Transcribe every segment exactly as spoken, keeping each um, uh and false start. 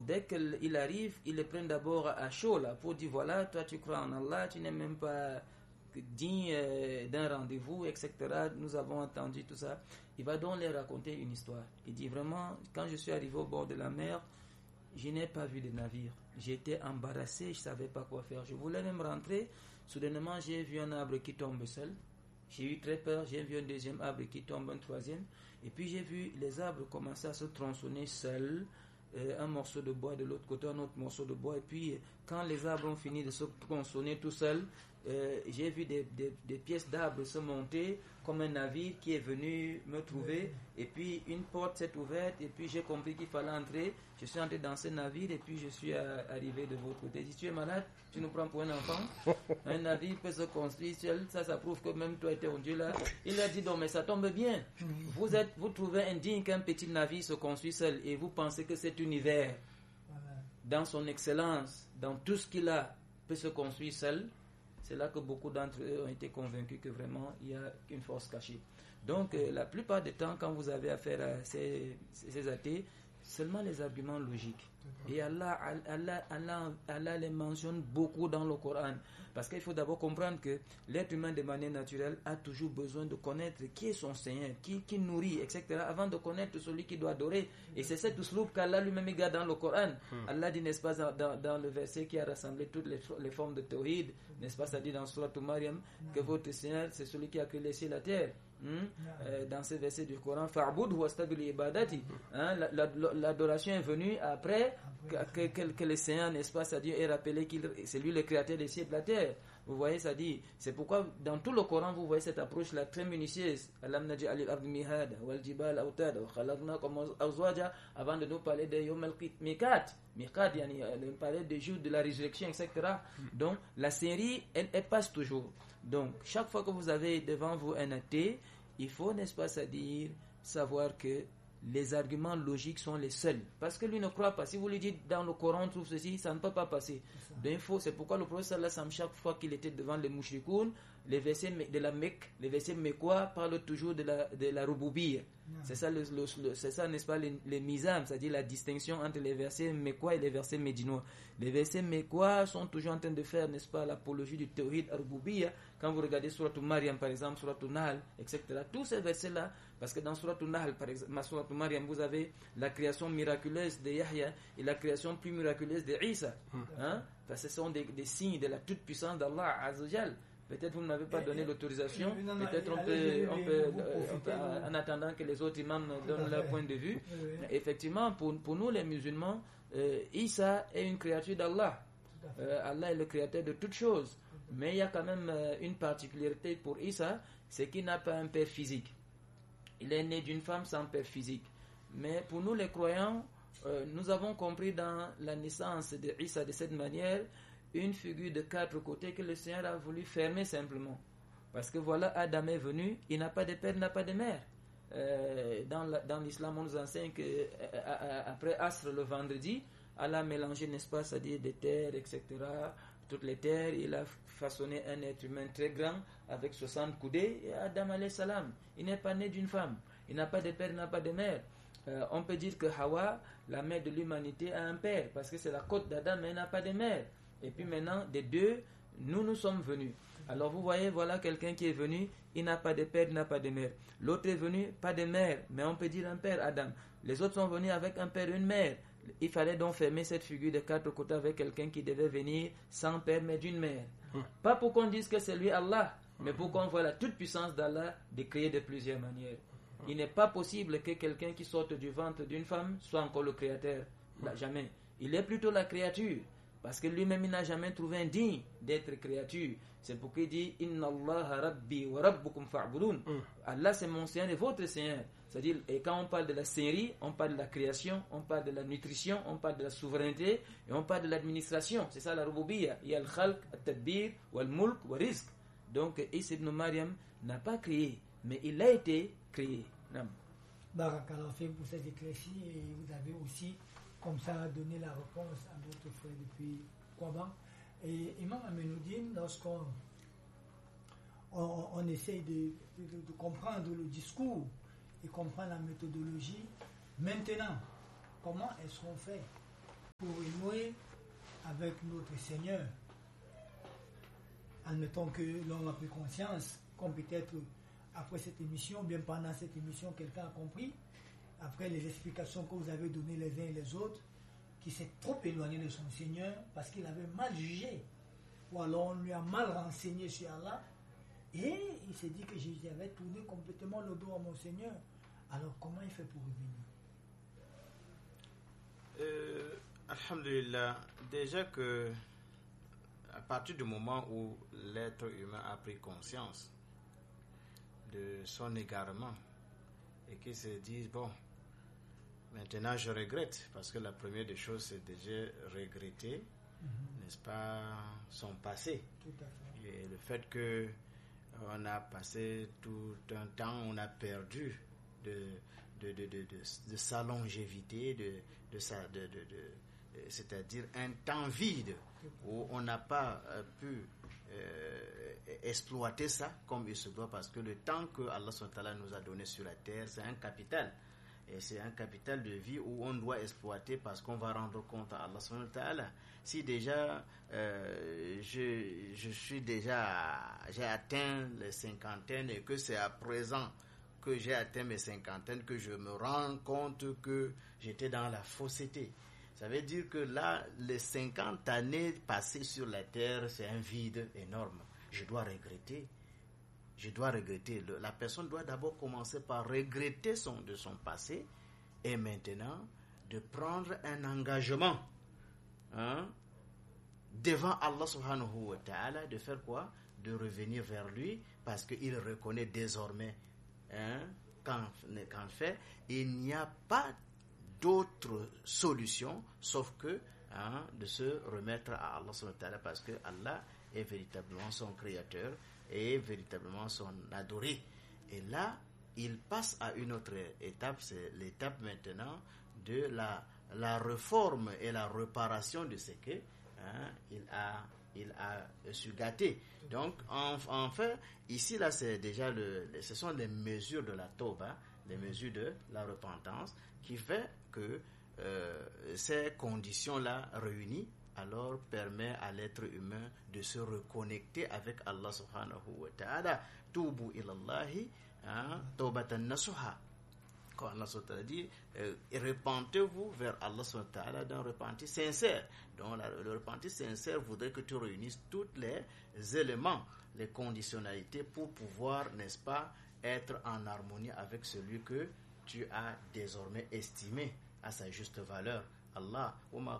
dès qu'il arrive, ils le prennent d'abord à chaud là, pour dire voilà, toi tu crois en Allah, tu n'es même pas digne euh, d'un rendez-vous, et cetera. Nous avons entendu tout ça. Il va donc leur raconter une histoire. Il dit vraiment, quand je suis arrivé au bord de la mer, je n'ai pas vu de navire. J'étais embarrassé, je ne savais pas quoi faire. Je voulais même rentrer. Soudainement, j'ai vu un arbre qui tombe seul. J'ai eu très peur. J'ai vu un deuxième arbre qui tombe, un troisième. Et puis j'ai vu les arbres commencer à se tronçonner seuls. Euh, un morceau de bois de l'autre côté, un autre morceau de bois. Et puis, quand les arbres ont fini de se tronçonner tout seuls, euh, j'ai vu des, des, des pièces d'arbres se monter comme un navire qui est venu me trouver. Et puis, une porte s'est ouverte. Et puis, j'ai compris qu'il fallait entrer. Je suis entré dans ce navire. Et puis, je suis à, arrivé de votre côté. Si tu es malade, tu nous prends pour un enfant. Un navire peut se construire seul. Ça, ça prouve que même toi, tu es un Dieu là. Il a dit, non, mais ça tombe bien. Vous êtes, vous trouvez indigne qu'un petit navire se construise seul. Et vous pensez que cet univers, dans son excellence, dans tout ce qu'il a, peut se construire seul. C'est là que beaucoup d'entre eux ont été convaincus que vraiment il y a une force cachée. Donc euh, la plupart du temps, quand vous avez affaire à ces, ces athées, seulement les arguments logiques. Et Allah, Allah, Allah, Allah les mentionne beaucoup dans le Coran. Parce qu'il faut d'abord comprendre que l'être humain de manière naturelle a toujours besoin de connaître qui est son Seigneur, qui, qui nourrit, et cetera, avant de connaître celui qui doit adorer. Et c'est cet usloub qu'Allah lui-même garde dans le Coran. Hmm. Allah dit, n'est-ce pas, dans, dans le verset qui a rassemblé toutes les, les formes de tawhid, n'est-ce pas, ça dit dans Surah Maryam, que votre Seigneur, c'est celui qui a créé les cieux et la terre. Hmm? Euh, dans ce verset du Coran, Fa'budhu wastaghfir li ibadati. Hein, la, la, l'adoration est venue après que, que, que le Seigneur, n'est-ce pas, ça dit, est rappelé qu'il c'est lui le créateur des cieux et de la terre. Vous voyez, ça dit, c'est pourquoi dans tout le Coran, vous voyez cette approche-là très minutieuse. Alam naj'al al-ard mihada wal jibal awtada wa khalaqnakum azwaja, avant de nous parler de Yawm al-Miqat. Miqat, yani, de parler des jours de la résurrection, et cetera. Donc, la série, elle, elle passe toujours. Donc, chaque fois que vous avez devant vous un athée, il faut, n'est-ce pas, ça dire, savoir que les arguments logiques sont les seuls. Parce que lui ne croit pas. Si vous lui dites dans le Coran, on trouve ceci, ça ne peut pas passer. Donc, il faut, c'est pourquoi le prophète sallallahu alayhi wa sallam, chaque fois qu'il était devant les mouchrikoun, les versets de la Mecque, les versets mécois parlent toujours de la, de la Rububiyyah. C'est ça, le, le, le, c'est ça, n'est-ce pas, les, les mizam, c'est-à-dire la distinction entre les versets mécois et les versets médinois. Les versets mécois sont toujours en train de faire, n'est-ce pas, l'apologie du tawhid Rububiyyah. Quand vous regardez Surah Maryam, par exemple, Surah Nahl, et cetera, tous ces versets-là, parce que dans Surah Nahl, par exemple, Surah Maryam, vous avez la création miraculeuse de Yahya et la création plus miraculeuse de Isa. Hein? Parce que ce sont des, des signes de la toute-puissance d'Allah Azzawajal. Peut-être vous ne m'avez pas donné l'autorisation, peut-être on peut, on peut, on peut, en attendant que les autres imams donnent leur point de vue. Effectivement, pour, pour nous les musulmans, euh, Isa est une créature d'Allah. Euh, Allah est le créateur de toutes choses. Mais il y a quand même euh, une particularité pour Isa, c'est qu'il n'a pas un père physique. Il est né d'une femme sans père physique. Mais pour nous les croyants, euh, nous avons compris dans la naissance de Isa de cette manière, une figure de quatre côtés que le Seigneur a voulu fermer simplement. Parce que voilà, Adam est venu, il n'a pas de père, il n'a pas de mère. Euh, dans, la, dans l'islam, on nous enseigne qu'après Asr le vendredi, Allah a mélangé, n'est-ce pas, c'est-à-dire des terres, et cetera. Toutes les terres, il a façonné un être humain très grand avec soixante coudées. Et Adam alayhi salam, il n'est pas né d'une femme, il n'a pas de père, il n'a pas de mère. Euh, on peut dire que Hawa, la mère de l'humanité, a un père, parce que c'est la côte d'Adam, mais elle n'a pas de mère. Et puis maintenant, des deux, nous nous sommes venus. Alors vous voyez, voilà quelqu'un qui est venu, il n'a pas de père, il n'a pas de mère. L'autre est venu, pas de mère, mais on peut dire un père, Adam. Les autres sont venus avec un père et une mère. Il fallait donc fermer cette figure de quatre côtés avec quelqu'un qui devait venir sans père, mais d'une mère. Pas pour qu'on dise que c'est lui Allah, mais pour qu'on voit la toute-puissance d'Allah de créer de plusieurs manières. Il n'est pas possible que quelqu'un qui sorte du ventre d'une femme soit encore le créateur. Là, jamais. Il est plutôt la créature. Parce que lui-même, il n'a jamais trouvé indigne d'être créature. C'est pourquoi il dit Inna Allah Rabbi wa Rabbukum fa'budun. Allah, c'est mon Seigneur et votre Seigneur. C'est-à-dire, et quand on parle de la seigneurie, on parle de la création, on parle de la nutrition, on parle de la souveraineté et on parle de l'administration. C'est ça la Rububiyyah. Il y a le Khalq, le Tadbir, le Mulk, le Rizq. Donc, Isa ibn Maryam n'a pas créé, mais il a été créé. Barakallah fait pour cette éclaircie et vous avez aussi comme ça donné la réponse à notre frère depuis Kouaban. Et Imam Amenoudine, lorsqu'on on, on essaye de, de, de comprendre le discours et comprendre la méthodologie, maintenant, comment est-ce qu'on fait pour renouer avec notre Seigneur. Admettons que l'on a pris conscience, comme peut-être après cette émission, bien pendant cette émission, quelqu'un a compris, après les explications que vous avez données les uns et les autres, qui s'est trop éloigné de son Seigneur parce qu'il avait mal jugé, ou alors on lui a mal renseigné sur Allah, et il s'est dit que j'avais tourné complètement le dos à mon Seigneur. Alors comment il fait pour revenir? euh, Alhamdulillah, déjà que à partir du moment où l'être humain a pris conscience de son égarement et qu'il se dit bon, maintenant je regrette, parce que la première des choses c'est déjà regretter, mm-hmm. n'est-ce pas, son passé. Tout à fait. Et le fait que on a passé tout un temps, on a perdu de, de, de, de, de, de sa longévité, de, de sa, de, de, de, c'est-à-dire un temps vide où on n'a pas euh, pu euh, exploiter ça comme il se doit, parce que le temps que Allah subhanahu wa ta'ala nous a donné sur la terre, c'est un capital. Et c'est un capital de vie où on doit exploiter, parce qu'on va rendre compte à Allah subhanahu wa ta'ala. Si déjà euh, je, je suis déjà j'ai atteint les cinquantaines et que c'est à présent que j'ai atteint mes cinquantaines que je me rends compte que j'étais dans la fausseté, ça veut dire que là les cinquante années passées sur la terre, c'est un vide énorme. Je dois regretter. Je dois regretter. La personne doit d'abord commencer par regretter son, de son passé, et maintenant de prendre un engagement, hein, devant Allah subhanahu wa ta'ala, de faire quoi? De revenir vers lui, parce qu'il reconnaît désormais, hein, qu'en, qu'en fait il n'y a pas d'autre solution sauf que, hein, de se remettre à Allah subhanahu wa ta'ala, parce que Allah est véritablement son créateur et véritablement son adoré. Et là, il passe à une autre étape, c'est l'étape maintenant de la, la réforme et la réparation de ce que, hein, il a, il a su gâter. Donc, en, en fait, ici, là, c'est déjà le, ce sont les mesures de la tauba, les mesures de la repentance, qui fait que euh, ces conditions-là réunies, alors permet à l'être humain de se reconnecter avec Allah subhanahu wa ta'ala. Tubu ilallahi tawbatan nasuha. Quand Allah subhanahu wa ta'ala dit euh, repentez-vous vers Allah subhanahu wa ta'ala d'un repentir sincère. Donc la, le repentir sincère voudrait que tu réunisses tous les éléments, les conditionnalités pour pouvoir, n'est-ce pas, être en harmonie avec celui que tu as désormais estimé à sa juste valeur. Allah,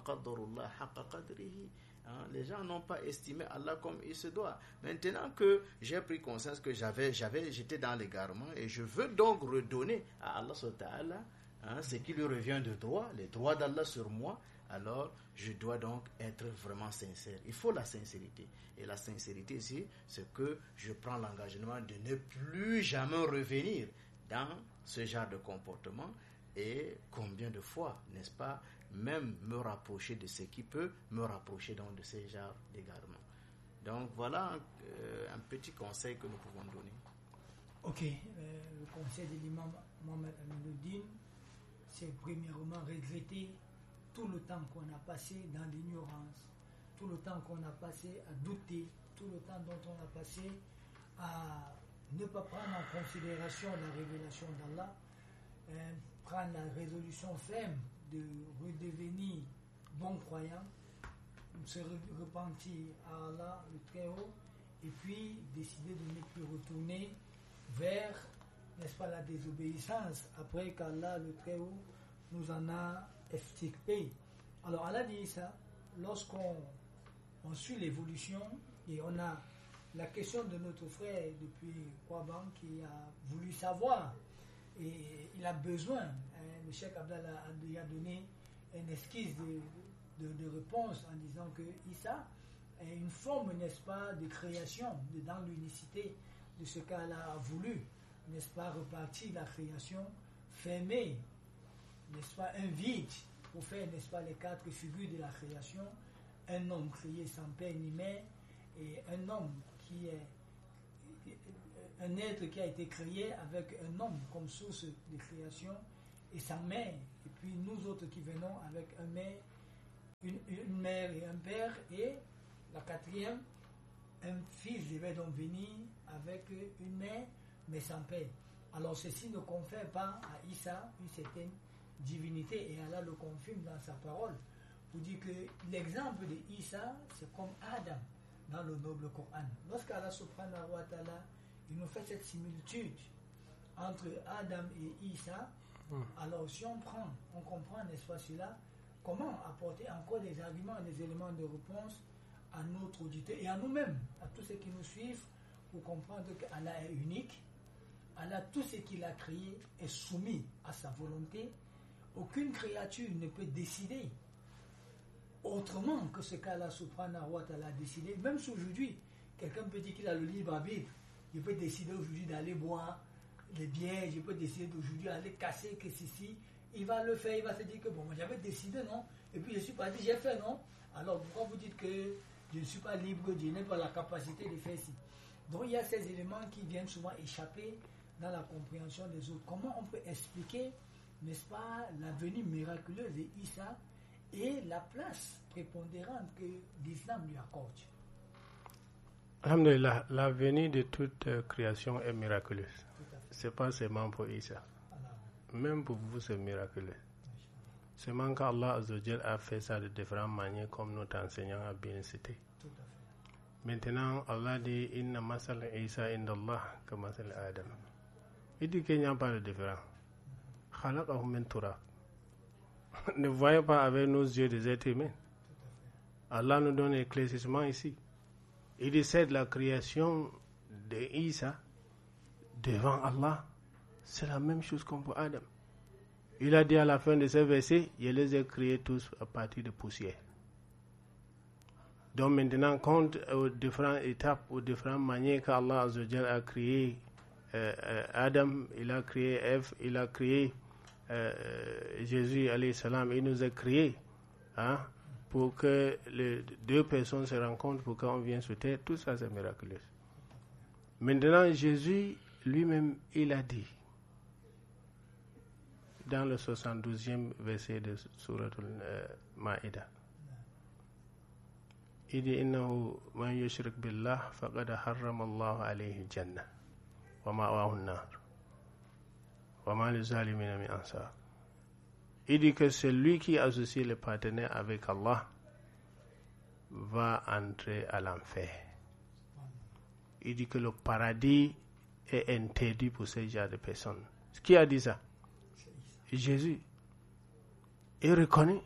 les gens n'ont pas estimé Allah comme il se doit. Maintenant que j'ai pris conscience que j'avais, j'avais, j'étais dans l'égarement, et je veux donc redonner à Allah subhanahu wa ta'ala, hein, ce qui lui revient de droit, les droits d'Allah sur moi, alors je dois donc être vraiment sincère. Il faut la sincérité. Et la sincérité ici, c'est que je prends l'engagement de ne plus jamais revenir dans ce genre de comportement. Et combien de fois, n'est-ce pas, même me rapprocher de ce qui peut me rapprocher donc de ces genres d'égarements. Donc voilà euh, un petit conseil que nous pouvons donner. Ok, euh, le conseil de l'imam Mohamed Aminuddin, c'est premièrement regretter tout le temps qu'on a passé dans l'ignorance, tout le temps qu'on a passé à douter, tout le temps dont on a passé à ne pas prendre en considération la révélation d'Allah, euh, prendre la résolution ferme de redevenir bon croyant, se repentir à Allah le Très-Haut, et puis décider de ne plus retourner vers, n'est-ce pas, la désobéissance après qu'Allah le Très-Haut nous en a extirpé. Alors Allah dit ça, lorsqu'on on suit l'évolution et on a la question de notre frère depuis Kwaban qui a voulu savoir, et il a besoin, hein, le Cheikh Abdallah a déjà donné une esquisse de, de, de réponse en disant que Issa est une forme, n'est-ce pas, de création, de, dans l'unicité de ce qu'Allah a voulu, n'est-ce pas, repartir la création, fermer, n'est-ce pas, un vide pour faire, n'est-ce pas, les quatre figures de la création, un homme créé sans père ni mère, et un homme qui est un être qui a été créé avec un homme comme source de création et sa mère, et puis nous autres qui venons avec un mère une, une mère et un père, et la quatrième, un fils devait donc venir avec une mère, mais sans père. Alors ceci ne confère pas à Isa une certaine divinité, et Allah le confirme dans sa parole, pour dire que l'exemple de Isa, c'est comme Adam dans le noble Coran. Lorsqu'Allah subhanahu wa ta'ala, il nous fait cette similitude entre Adam et Isa, mm. alors si on prend, on comprend, n'est-ce pas cela, comment apporter encore des arguments, des éléments de réponse à notre auditeur et à nous-mêmes, à tous ceux qui nous suivent, pour comprendre qu'Allah est unique. Allah, tout ce qu'il a créé est soumis à sa volonté. Aucune créature ne peut décider autrement que ce qu'Allah subhanahu wa ta'ala a décidé. Même si aujourd'hui, quelqu'un peut dire qu'il a le libre arbitre, il peut décider aujourd'hui d'aller boire les bières, il peut décider d'aujourd'hui d'aller casser que ceci, il va le faire, il va se dire que bon, j'avais décidé, non? Et puis je suis parti, j'ai fait, non? Alors pourquoi vous dites que je ne suis pas libre, je n'ai pas la capacité de faire ci? Donc il y a ces éléments qui viennent souvent échapper dans la compréhension des autres. Comment on peut expliquer, n'est-ce pas, la venue miraculeuse d'Isa et la place prépondérante que l'islam lui accorde? Alhamdulillah, la venue de toute euh, création est miraculeuse. Ce n'est pas seulement pour Isa. Même pour vous, c'est miraculeux. Seulement qu'Allah a fait ça de différentes manières, comme notre enseignant a bien cité. Maintenant, Allah dit Inna masal Isa indallah ka masal Adam. Il dit qu'il n'y a pas de différence. Khalaqahu min turab. Ne voyez pas avec nos yeux des êtres humains. Allah nous donne l'éclaircissement ici. Il dit c'est la création de Isa devant Allah. C'est la même chose comme pour Adam. Il a dit à la fin de ce verset, je les ai créés tous à partir de poussière. Donc maintenant, compte aux différentes étapes, aux différentes manières qu'Allah a créé euh, euh, Adam, il a créé Ève, il a créé euh, Jésus, alayhi salam, il nous a créés hein, pour que les deux personnes se rencontrent, pour qu'on vienne sur terre. Tout ça, c'est miraculeux. Maintenant, Jésus lui-même, il a dit, dans le soixante-douzième verset de Suratul euh, Maïda, il dit innahu man yushrik billah faqad harrama Allah alayhi jannah wa ma'wahu an-nar wa ma lizalimin min ansar. Il dit que celui qui associe le partenaire avec Allah va entrer à l'enfer. Il dit que le paradis est interdit pour ce genre de personnes. Qui a dit ça? Jésus. Il reconnaît.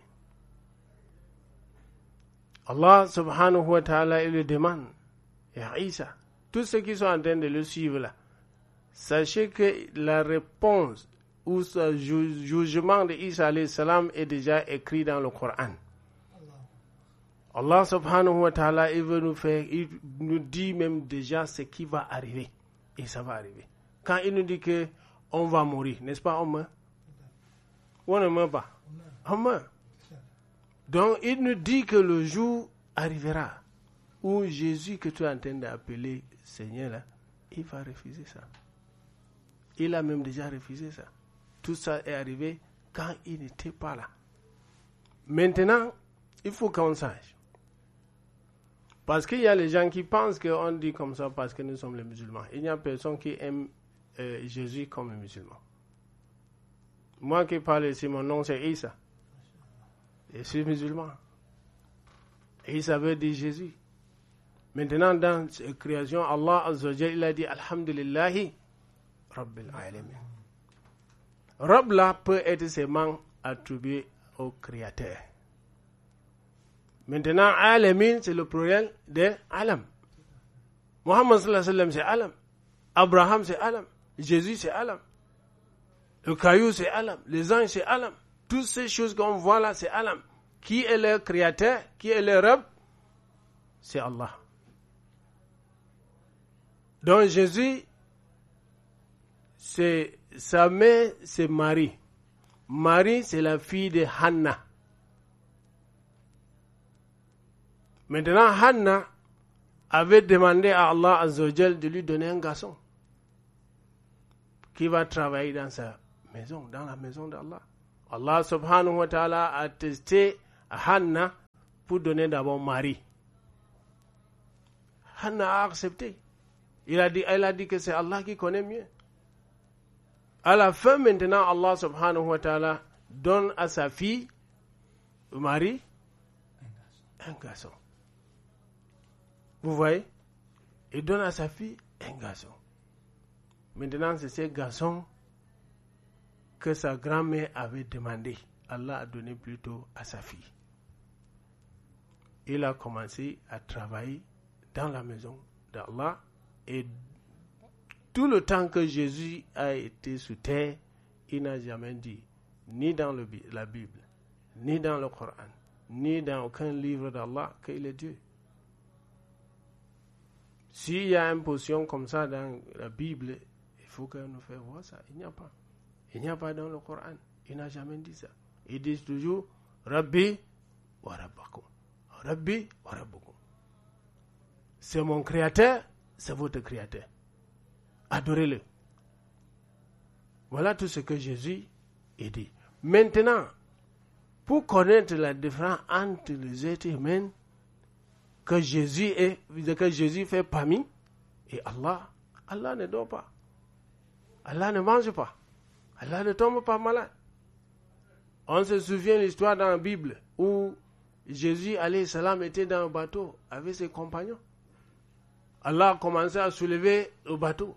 Allah subhanahu wa ta'ala, il le demande, Ya Isa, tous ceux qui sont en train de le suivre là, sachez que la réponse ou ce ju- jugement de Isa alayhi salam est déjà écrit dans le Coran. Allah subhanahu wa ta'ala, il veut nous faire, il nous dit même déjà ce qui va arriver. Et ça va arriver. Quand il nous dit que on va mourir, n'est-ce pas, on meurt? On ne meurt pas. On meurt. Donc, il nous dit que le jour arrivera où Jésus que tu es en train d'appeler Seigneur, là, il va refuser ça. Il a même déjà refusé ça. Tout ça est arrivé quand il n'était pas là. Maintenant, il faut qu'on sache. Parce qu'il y a les gens qui pensent qu'on dit comme ça parce que nous sommes les musulmans. Il n'y a personne qui aime euh, Jésus comme les musulmans. Moi qui parle ici, mon nom c'est Isa. Je suis musulman. Et ça veut dire Jésus. Maintenant, dans la création, Allah Azza wa Jalla, il a dit Alhamdulillahi Rabbil Alamin. Rabb là peut être seulement attribué au Créateur. Maintenant, Alamin, c'est le pluriel de Alam. Muhammad sallallahu alayhi wa sallam, c'est Alam. Abraham, c'est Alam. Jésus, c'est Alam. Le caillou, c'est Alam. Les anges, c'est Alam. Toutes ces choses qu'on voit là, c'est Alam. Qui est le créateur? Qui est le Rabb? C'est Allah. Donc Jésus, c'est, sa mère, c'est Marie. Marie, c'est la fille de Hanna. Maintenant, Hanna avait demandé à Allah Azza wa Jal de lui donner un garçon qui va travailler dans sa maison, dans la maison d'Allah. Allah subhanahu wa ta'ala a testé Hanna pour donner d'abord Marie. Hannah a accepté. Il a dit, elle a dit que c'est Allah qui connaît mieux. À la fin, maintenant, Allah subhanahu wa ta'ala donne à sa fille, Marie, un garçon. Vous voyez? Il donne à sa fille un garçon. Maintenant, c'est ce garçon que sa grand-mère avait demandé. Allah a donné plutôt à sa fille. Il a commencé à travailler dans la maison d'Allah et tout le temps que Jésus a été sous terre, il n'a jamais dit, ni dans le, la Bible, ni dans le Coran, ni dans aucun livre d'Allah, qu'il est Dieu. S'il y a une portion comme ça dans la Bible, il faut que nous fassions voir ça. Il n'y a pas. Il n'y a pas dans le Coran. Il n'a jamais dit ça. Il dit toujours Rabbi wa Rabbakum. Rabbi wa Rabbakum. C'est mon créateur, c'est votre créateur. Adorez-le. Voilà tout ce que Jésus a dit. Maintenant, pour connaître la différence entre les êtres humains que Jésus est, que Jésus fait parmi et Allah, Allah ne dort pas. Allah ne mange pas. Allah ne tombe pas malade. On se souvient de l'histoire dans la Bible où Jésus, alayhi salam, était dans un bateau avec ses compagnons. Allah a commencé à soulever le bateau.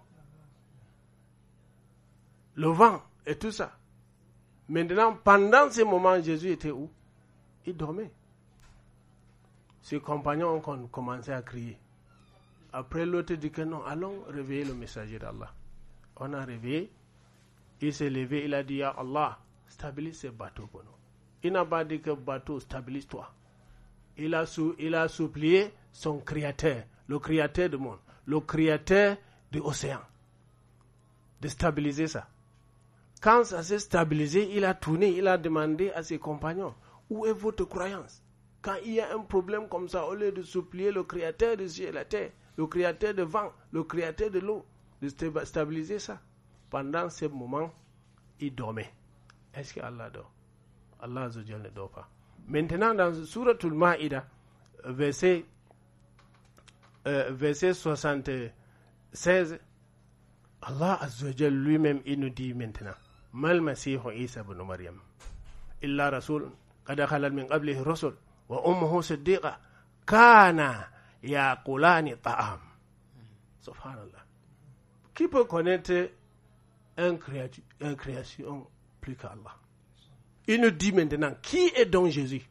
Le vent et tout ça. Maintenant, pendant ces moments, Jésus était où? Il dormait. Ses compagnons ont commencé à crier. Après, l'autre dit que non, allons réveiller le messager d'Allah. On a réveillé. Il s'est levé, il a dit, ya Allah, stabilise ce bateau pour nous. Il n'a pas dit que bateau, stabilise-toi. Il a, sou, il a supplié son créateur, le créateur du monde, le créateur de l'océan, de stabiliser ça. Quand ça s'est stabilisé, il a tourné, il a demandé à ses compagnons, où est votre croyance? Quand il y a un problème comme ça, au lieu de supplier le créateur du ciel et la terre, le créateur de vent, le créateur de l'eau, de stabiliser ça. Pendant ce moment, il dormait. Est-ce que Allah dort? Allah ne dort pas. Maintenant, dans Suratul Maïda, verset, euh, verset soixante-seize, Allah Azzawajal lui-même, il nous dit maintenant, Mal Masihu Isa ibn Maryam, illa rasul, qad khalat min qablihi rusul, wa ummuhu siddiqa, kana yaqulani ta'am. Subhanallah. Qui peut connaître un créature, une création plus qu'Allah? Il nous dit maintenant, qui est donc Jésus?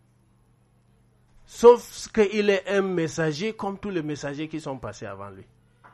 Sauf qu'il est un messager comme tous les messagers qui sont passés avant lui.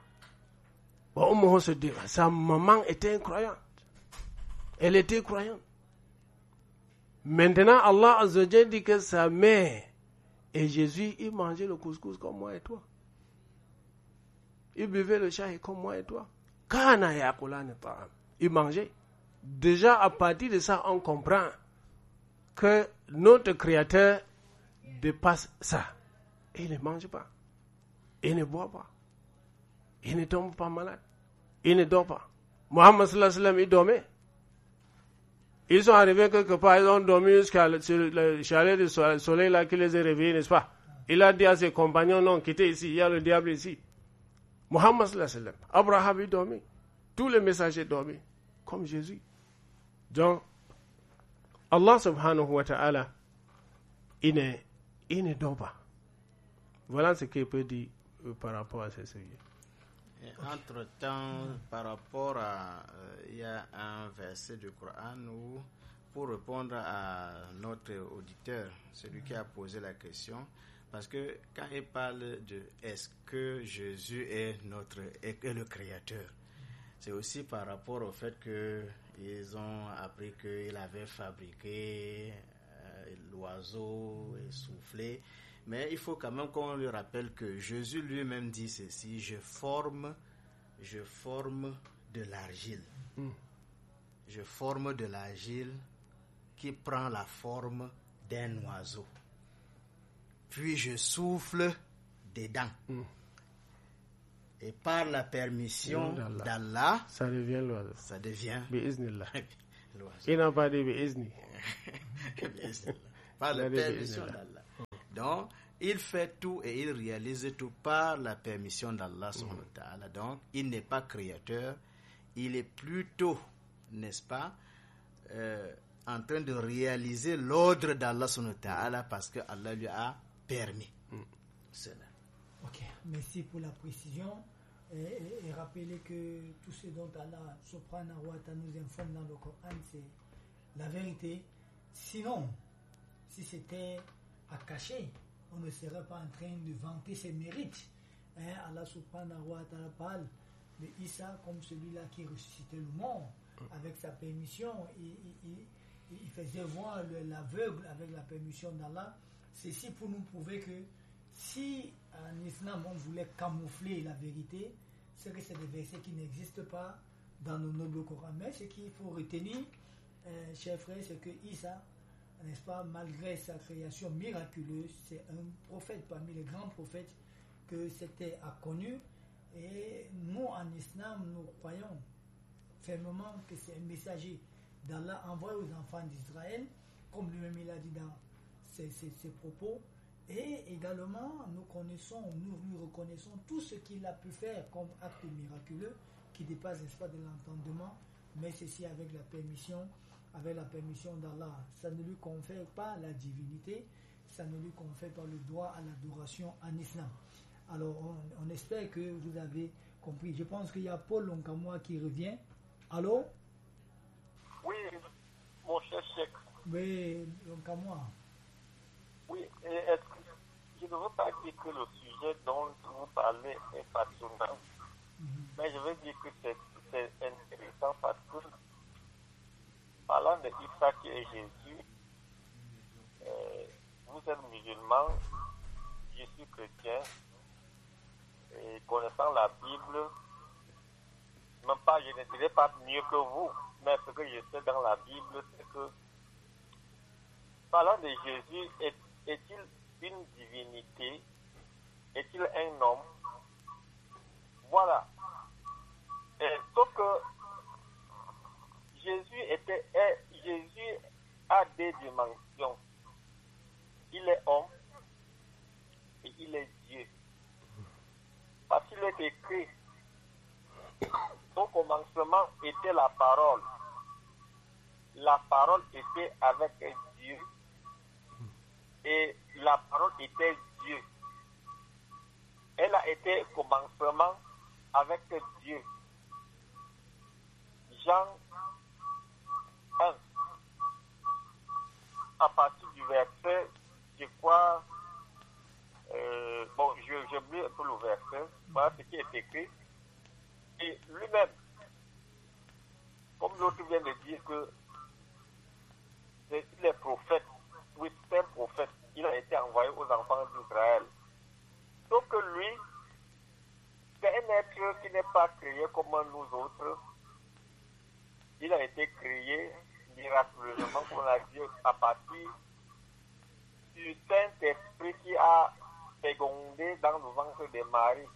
Sa maman était croyante. Elle était croyante. Maintenant, Allah Azza wa Jalla dit que sa mère et Jésus, ils mangeaient le couscous comme moi et toi. Ils buvaient le chai comme moi et toi. Kana yaqulani ta'am. Ils mangeaient. Déjà, à partir de ça, on comprend que notre Créateur dépasse ça. Et il ne mange pas. Il ne boit pas. Il ne tombe pas malade. Il ne dort pas. Mohammed sallallahu alayhi wa sallam, il dormait. Ils sont arrivés quelque part, ils ont dormi jusqu'à le, le chalet du soleil là qui les a réveillés, n'est-ce pas? Il a dit à ses compagnons, non, quittez ici, il y a le diable ici. Mohammed sallallahu alayhi wa sallam, Abraham, il dormait. Tous les messagers dormaient, comme Jésus. Donc, Allah subhanahu wa ta'ala, il ne, il ne dort pas. Voilà ce qu'il peut dire euh, par rapport à ce sujet. Entre-temps, mmh. par rapport à... Il euh, y a un verset du Coran où, pour répondre à notre auditeur, celui qui a posé la question, parce que quand il parle de est-ce que Jésus est, notre, est, est le Créateur, c'est aussi par rapport au fait qu'ils ont appris qu'il avait fabriqué euh, l'oiseau et soufflé. Mais il faut quand même qu'on lui rappelle que Jésus lui-même dit ceci, je forme, je forme de l'argile. Mm. Je forme de l'argile qui prend la forme d'un oiseau. Puis je souffle dedans. Mm. Et par la permission d'Allah, d'Allah ça devient l'oiseau. Ça devient l'oiseau. Il n'a pas dit bi'izni. Par la permission d'Allah. Donc, il fait tout et il réalise tout par la permission d'Allah subhanahu wa ta'ala. Donc, il n'est pas créateur, il est plutôt, n'est-ce pas, euh, en train de réaliser l'ordre d'Allah subhanahu wa ta'ala parce que Allah lui a permis mm. cela. Ok, merci pour la précision. Et, et, et rappelez que tout ce dont Allah subhanahu wa ta'ala nous informe dans le Coran, c'est la vérité. Sinon, si c'était à cacher, on ne serait pas en train de vanter ses mérites. Hein, Allah subhanahu wa ta'ala parle de Isa comme celui-là qui ressuscitait le mort avec sa permission. Il, il, il, il faisait voir le, l'aveugle avec la permission d'Allah. Ceci pour nous prouver que si en islam on voulait camoufler la vérité, c'est que c'est des versets qui n'existent pas dans le noble Coran. Mais ce qu'il faut retenir, euh, chers frères, c'est que Isa, n'est-ce pas, malgré sa création miraculeuse, c'est un prophète parmi les grands prophètes que c'était inconnu. Et nous, en islam, nous croyons fermement que c'est un messager d'Allah envoyé aux enfants d'Israël, comme lui-même il a dit dans ses, ses, ses propos. Et également, nous connaissons, nous, nous reconnaissons tout ce qu'il a pu faire comme acte miraculeux qui dépasse, n'est-ce pas, de l'entendement, mais ceci avec la permission, avec la permission d'Allah. Ça ne lui confère pas la divinité, ça ne lui confère pas le droit à l'adoration en islam. Alors, on, on espère que vous avez compris. Je pense qu'il y a Paul Lonkamoa qui revient. Allô? Oui, mon cher Cheikh. Oui, Lonkamoa. Oui, et est-ce que je ne veux pas dire que le sujet dont vous parlez est passionnant, mm-hmm. mais je veux dire que c'est, c'est intéressant parce que, parlant de Isa qui est Jésus, euh, vous êtes musulman, je suis chrétien, et connaissant la Bible, même pas, je ne dirais pas mieux que vous, mais ce que je sais dans la Bible, c'est que, parlant de Jésus, est Est-il une divinité? Est-il un homme? Voilà. Et, sauf que Jésus était, est, Jésus a des dimensions. Il est homme et il est Dieu. Parce qu'il est écrit, au commencement était la parole. La parole était avec Dieu. Et la parole était Dieu. Elle a été commencement avec Dieu. Jean un. À partir du verset, je crois, euh, bon, je, je lis un peu le verset, voilà ce qui est écrit. Et lui-même, comme l'autre vient de dire que il est prophète, oui, c'est un prophète, il a été envoyé aux enfants d'Israël. Sauf que lui, c'est un être qui n'est pas créé comme nous autres. Il a été créé miraculeusement, comme on a dit, à partir du Saint-Esprit qui a fécondé dans le ventre de Marie.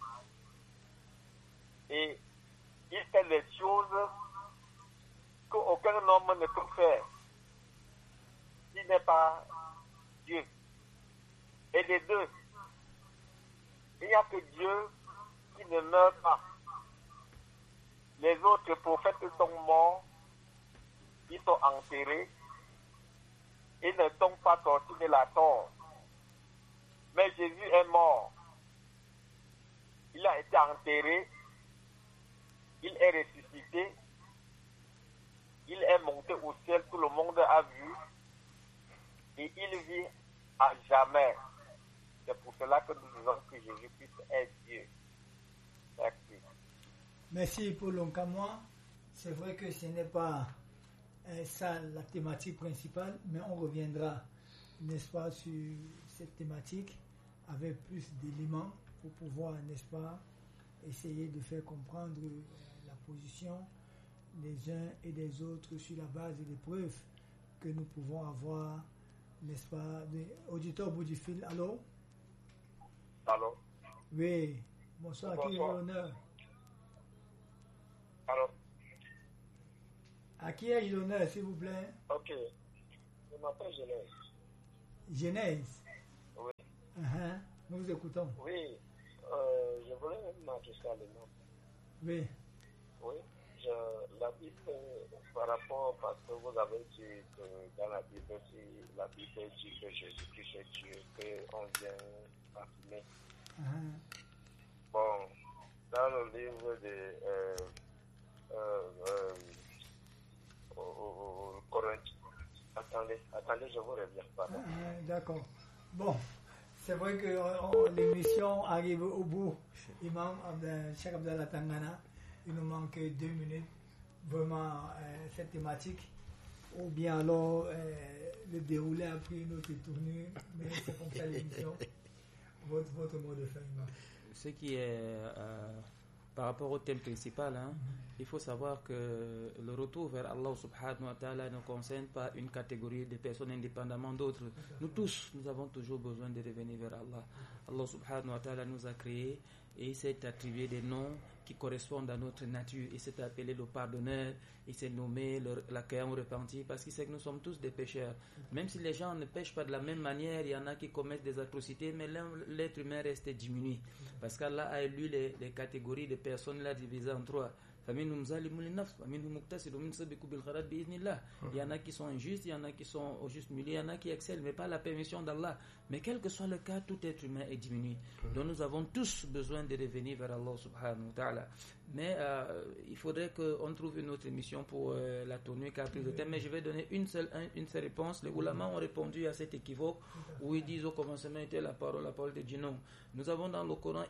Et il fait des choses qu'aucun homme ne peut faire. Il n'est pas Dieu. Et les deux, il n'y a que Dieu qui ne meurt pas. Les autres prophètes sont morts, ils sont enterrés, ils ne sont pas sortis de la tombe. Mais Jésus est mort. Il a été enterré, il est ressuscité, il est monté au ciel, tout le monde a vu. Et il vit à jamais. C'est pour cela que nous disons que Jésus-Christ est Dieu. Merci. Merci Paul Lonkamoa. C'est vrai que ce n'est pas euh, ça la thématique principale, mais on reviendra, n'est-ce pas, sur cette thématique avec plus d'éléments pour pouvoir, n'est-ce pas, essayer de faire comprendre euh, la position des uns et des autres sur la base des preuves que nous pouvons avoir, n'est-ce pas, des auditeurs au bout du fil. Allô? Allô? Oui. Bonsoir, à qui est l'honneur? Allô? À qui est l'honneur, s'il vous plaît? Ok. Je m'appelle Genèse. Genèse? Oui. vous écoutons. Oui, euh, je voulais m'adresser à l'imam. Oui. Oui, je, la Bible, par rapport, parce que vous avez dit que dans la Bible, si la Bible dit que Jésus-Christ est Dieu, qu'on vient affirmer. Uh-huh. Bon, dans le livre de euh, euh, euh, au, au, au Corinthiens, attendez, attendez, je vous reviens, pardon. Uh-huh, d'accord. Bon, c'est vrai que on, l'émission arrive au bout. Imam Abdel, Cheikh Abdallah Tangana, il nous manque deux minutes. Vraiment, euh, cette thématique. Ou bien alors, euh, le déroulé a pris une autre tournure, mais c'est comme ça l'émission. Votre, votre mot de fin, Imam. Ce qui est euh, par rapport au thème principal, hein, mm-hmm. il faut savoir que le retour vers Allah subhanahu wa ta'ala ne concerne pas une catégorie de personnes indépendamment d'autres. Nous tous, nous avons toujours besoin de revenir vers Allah. Allah subhanahu wa ta'ala nous a créés et il s'est attribué des noms qui correspondent à notre nature. Il s'est appelé le pardonneur, il s'est nommé le, l'accueillant au repenti, parce qu'il sait que nous sommes tous des pécheurs. Même si les gens ne pêchent pas de la même manière, il y en a qui commettent des atrocités, mais l'être humain reste diminué. Parce qu'Allah a élu les, les catégories de personnes là divisées en trois. Il y en a qui sont injustes, il y en a qui sont au juste milieu, il y en a qui excellent, mais pas la permission d'Allah. Mais quel que soit le cas, tout être humain est diminué. Donc nous avons tous besoin de revenir vers Allah subhanahu wa ta'ala. Mais euh, il faudrait qu'on trouve une autre émission pour euh, la tournure qu'a pris le thème. Mais je vais donner une seule, un, une seule réponse. Les ulama ont répondu à cet équivoque où ils disent au commencement était la parole, la parole de Dieu. Non. Nous avons dans le Coran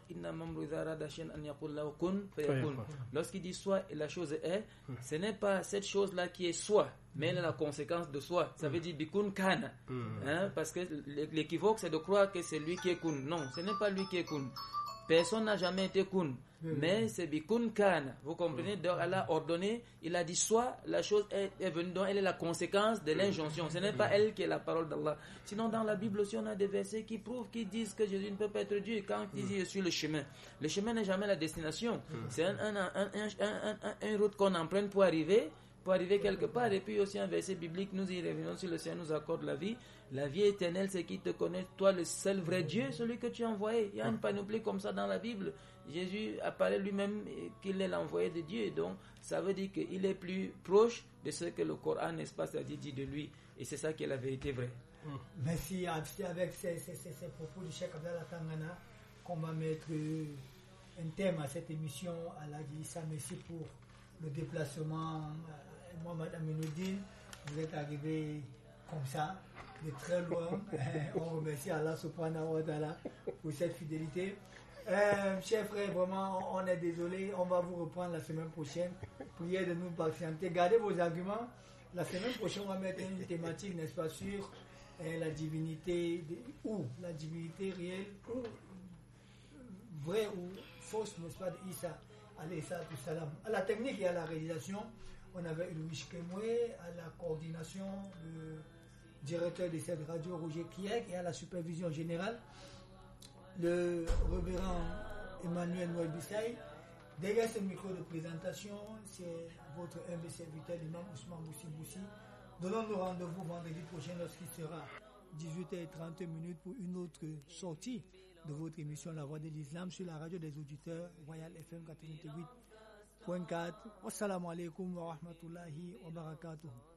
lorsqu'il dit soit et la chose est, ce n'est pas cette chose-là qui est soit, mais elle est la conséquence de soit. Ça veut dire bikun kana. Hein, parce que l'équivoque c'est de croire que c'est lui qui est kun. Non, ce n'est pas lui qui est kun. Personne n'a jamais été kun, mais c'est bikun kana. Vous comprenez? Donc Allah a ordonné, il a dit soit la chose est, est venue, donc elle est la conséquence de l'injonction. Ce n'est pas elle qui est la parole d'Allah. Sinon dans la Bible aussi on a des versets qui prouvent, qui disent que Jésus ne peut pas être Dieu quand il dit je suis le chemin. Le chemin n'est jamais la destination. C'est un, un, un, un, un, un, un route qu'on emprunte pour arriver. pour arriver quelque part. Et puis aussi un verset biblique, nous y revenons, si le Seigneur nous accorde la vie. La vie éternelle, c'est qui te connaît, toi le seul vrai Dieu, celui que tu as envoyé. Il y a une panoplie comme ça dans la Bible. Jésus apparaît lui-même qu'il est l'envoyé de Dieu. Donc ça veut dire qu'il est plus proche de ce que le Coran, n'est-ce pas, c'est-à-dire dit de lui. Et c'est ça qui est la vérité vraie. Merci. C'est avec ces, ces, ces, ces propos du Cheikh Abdallah Tangana qu'on va mettre un thème à cette émission. Allah dit ça, merci pour le déplacement. Mohamed Aminuddin, vous êtes arrivé comme ça, de très loin. On remercie Allah subhanahu wa ta'ala pour cette fidélité. Euh, chers frères, vraiment, on est désolé. On va vous reprendre la semaine prochaine. Priez de nous patienter. Gardez vos arguments. La semaine prochaine, on va mettre une thématique, n'est-ce pas, sur euh, la divinité, de, ou la divinité réelle, ou vraie ou fausse, n'est-ce pas, d'Issa, alayhi salatu salam. À la technique et à la réalisation, on avait Louis Kemoué, à la coordination, le directeur de cette radio, Roger Kiek, et à la supervision générale, le révérend Emmanuel Nouel-Bissaï. Derrière ce micro de présentation, c'est votre humble serviteur, l'imam Ousmane Boussi Boussi. Donnons-nous rendez-vous vendredi prochain lorsqu'il sera dix-huit heures trente minutes pour une autre sortie de votre émission La Voix de l'Islam sur la radio des auditeurs Royal F M quatre-vingt-huit point quatre. Wassalamu alaikum wa rahmatullahi wa barakatuh.